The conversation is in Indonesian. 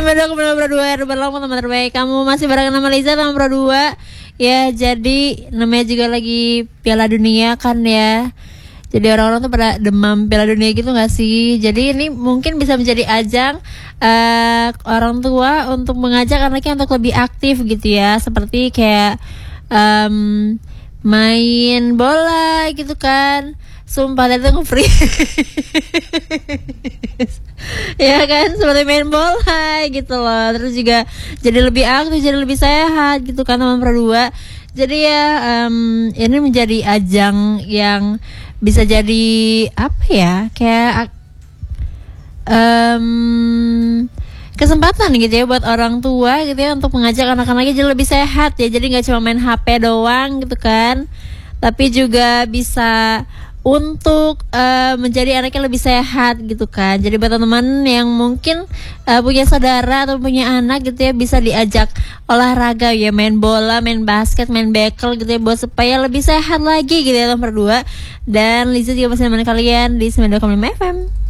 92,2 berlaku teman terbaik. Kamu masih bareng sama Liza sama Pro 2. Ya, jadi namanya juga lagi Piala Dunia kan ya. Jadi orang-orang tuh pada demam Piala Dunia gitu gak sih? Jadi ini mungkin bisa menjadi ajang orang tua untuk mengajak anaknya untuk lebih aktif gitu ya. Seperti kayak main bola gitu kan. Sumpah itu nge-free. Ya kan, seperti main bola gitu loh. Terus juga jadi lebih aktif, jadi lebih sehat gitu kan teman Pro 2. Jadi ya ini menjadi ajang yang bisa jadi apa ya, kayak kesempatan gitu ya buat orang tua gitu ya untuk mengajak anak-anaknya jadi lebih sehat ya. Jadi nggak cuma main HP doang gitu kan, tapi juga bisa untuk menjadi anaknya lebih sehat gitu kan. Jadi buat teman-teman yang mungkin punya saudara atau punya anak gitu ya, bisa diajak olahraga ya, main bola, main basket, main bekel gitu ya, buat supaya lebih sehat lagi gitu ya teman berdua. Dan Liza juga masih nemenin kalian di 92,5 FM.